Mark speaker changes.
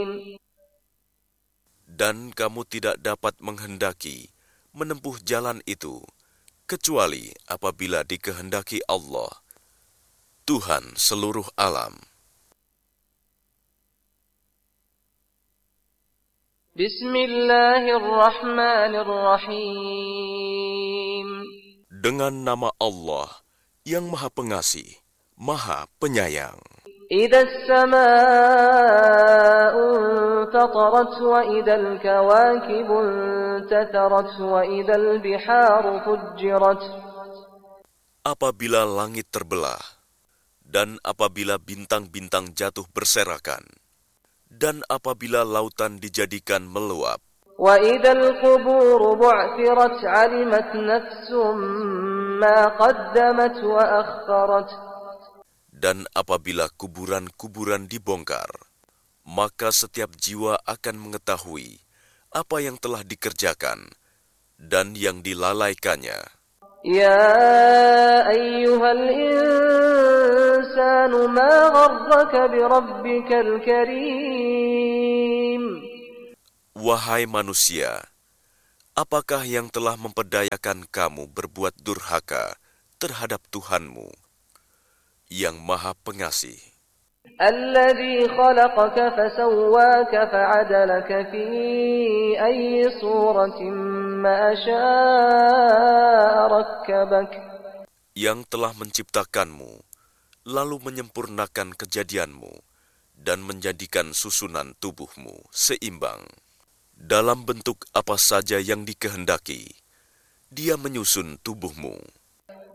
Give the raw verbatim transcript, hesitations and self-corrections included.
Speaker 1: Dan kamu tidak dapat menghendaki menempuh jalan itu, kecuali apabila dikehendaki Allah, Tuhan seluruh alam.
Speaker 2: Bismillahirrahmanirrahim.
Speaker 1: Dengan nama Allah yang Maha Pengasih, Maha Penyayang.
Speaker 2: إذا السماء انفطرت وإذا الكواكب انتثرت وإذا البحار فجرت.
Speaker 1: Apabila langit terbelah, dan apabila bintang-bintang jatuh berserakan, dan apabila lautan dijadikan meluap,
Speaker 2: وإذا القبور بعثرت علمت نفس ما قدمت وأخرت.
Speaker 1: dan apabila kuburan-kuburan dibongkar, maka setiap jiwa akan mengetahui apa yang telah dikerjakan dan yang dilalaikannya.
Speaker 2: يا أيها الإنسان ما غرك بربك الكريم.
Speaker 1: Wahai manusia, apakah yang telah memperdayakan kamu berbuat durhaka terhadap Tuhanmu yang Maha Pengasih,
Speaker 2: الذي خلقك فسواك فعدلك في أي صورة ما شاء ركبك.
Speaker 1: yang telah menciptakanmu, lalu menyempurnakan kejadianmu, dan menjadikan susunan tubuhmu seimbang. Dalam bentuk apa saja yang dikehendaki, Dia menyusun tubuhmu.